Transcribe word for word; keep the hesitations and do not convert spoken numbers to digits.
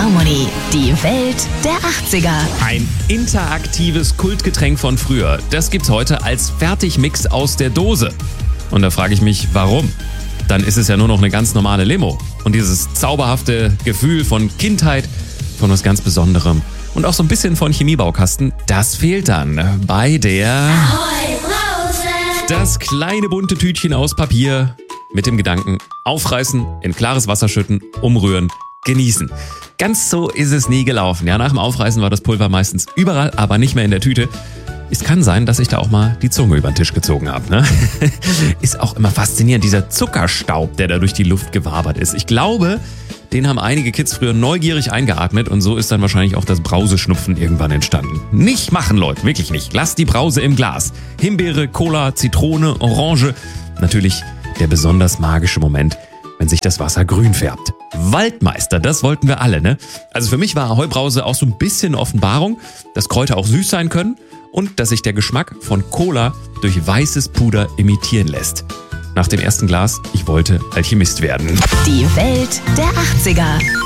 Harmony, die Welt der achtziger. Ein interaktives Kultgetränk von früher, das gibt's heute als Fertigmix aus der Dose. Und da frage ich mich, warum? Dann ist es ja nur noch eine ganz normale Limo. Und dieses zauberhafte Gefühl von Kindheit, von was ganz Besonderem und auch so ein bisschen von Chemiebaukasten, das fehlt dann bei der Ahoi Brause! Das kleine bunte Tütchen aus Papier mit dem Gedanken, aufreißen, in klares Wasser schütten, umrühren, genießen. Ganz so ist es nie gelaufen. Ja, nach dem Aufreißen war das Pulver meistens überall, aber nicht mehr in der Tüte. Es kann sein, dass ich da auch mal die Zunge über den Tisch gezogen habe. Ne? Ist auch immer faszinierend, dieser Zuckerstaub, der da durch die Luft gewabert ist. Ich glaube, den haben einige Kids früher neugierig eingeatmet und so ist dann wahrscheinlich auch das Brauseschnupfen irgendwann entstanden. Nicht machen, Leute, wirklich nicht. Lasst die Brause im Glas. Himbeere, Cola, Zitrone, Orange. Natürlich der besonders magische Moment, wenn sich das Wasser grün färbt. Waldmeister, das wollten wir alle, ne? Also für mich war Ahoi-Brause auch so ein bisschen eine Offenbarung, dass Kräuter auch süß sein können und dass sich der Geschmack von Cola durch weißes Puder imitieren lässt. Nach dem ersten Glas, ich wollte Alchemist werden. Die Welt der achtziger.